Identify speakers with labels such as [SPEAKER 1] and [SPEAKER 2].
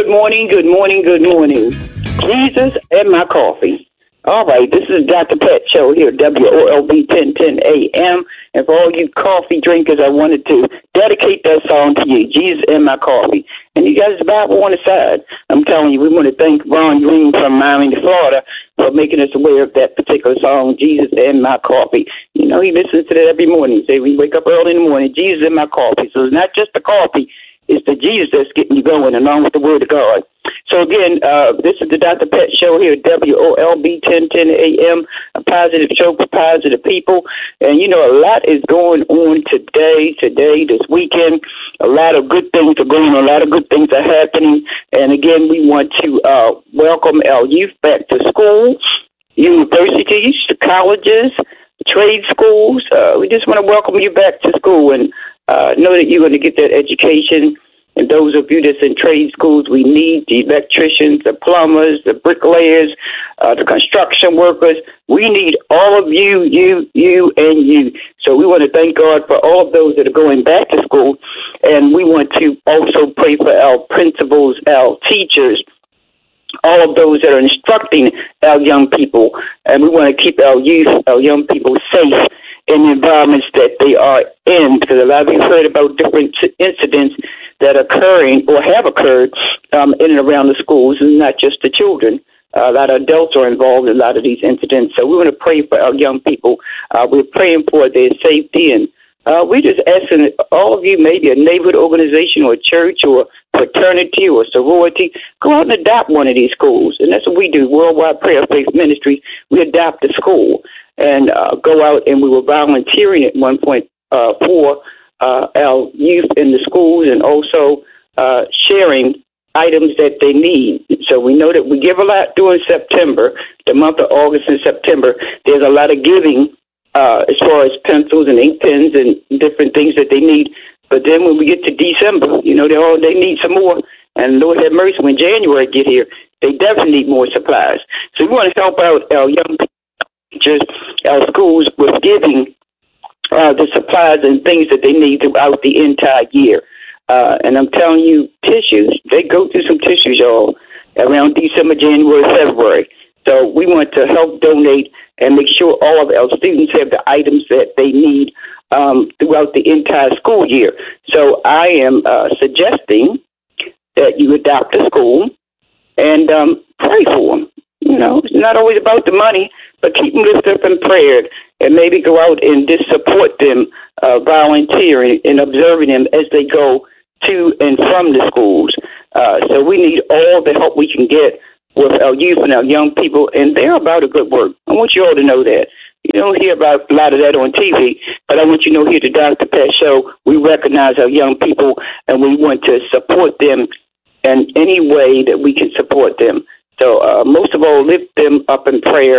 [SPEAKER 1] Good morning, good morning, good morning. Jesus and my coffee. All right, this is Dr. Pat Show here, WOLB 1010 AM. And for all you coffee drinkers, I wanted to dedicate that song to you, Jesus and my coffee. And you guys, the Bible on the side. I'm telling you, we want to thank Ron Green from Miami, Florida, for making us aware of that particular song, Jesus and my coffee. You know, he listens to that every morning. He say, we wake up early in the morning, Jesus and my coffee. So it's not just the coffee. It's the Jesus that's getting you going along with the Word of God. So again, this is the Dr. Pat Show here at WOLB 1010 AM, a positive show for positive people. And, you know, a lot is going on today, this weekend. A lot of good things are going on. A lot of good things are happening. And again, we want to welcome our youth back to school, universities, colleges, trade schools. We just want to welcome you back to school and know that you're going to get that education. And those of you that's in trade schools, we need the electricians, the plumbers, the bricklayers, the construction workers. We need all of you, and you. So we want to thank God for all of those that are going back to school. And we want to also pray for our principals, our teachers, all of those that are instructing our young people. And we want to keep our youth, our young people safe in the environments that they are in, because a lot of you heard about different incidents that are occurring or have occurred in and around the schools, and not just the children. A lot of adults are involved in a lot of these incidents. So we want to pray for our young people. We're praying for their safety, and we're just asking all of you, maybe a neighborhood organization or a church or fraternity or sorority, go out and adopt one of these schools. And that's what we do, Worldwide Prayer Faith Ministry. We adopt a school and go out, and we were volunteering at one point for our youth in the schools, and also sharing items that they need. So we know that we give a lot during September, the month of August and September. There's a lot of giving as far as pencils and ink pens and different things that they need. But then when we get to December, you know, they need some more. And Lord have mercy, when January get here, they definitely need more supplies. So we want to help out our young teachers, our schools, with giving the supplies and things that they need throughout the entire year. And I'm telling you, tissues, they go through some tissues, y'all, around December, January, February. So we want to help donate and make sure all of our students have the items that they need throughout the entire school year. So I am suggesting that you adopt a school and pray for them. You know, it's not always about the money, but keep them lifted up in prayer, and maybe go out and just support them, volunteering and observing them as they go to and from the schools. So we need all the help we can get with our youth and our young people, and they're about a good work. I want you all to know that. You don't hear about a lot of that on TV, but I want you to know here at the Dr. Pat Show, we recognize our young people, and we want to support them in any way that we can support them. So most of all, lift them up in prayer.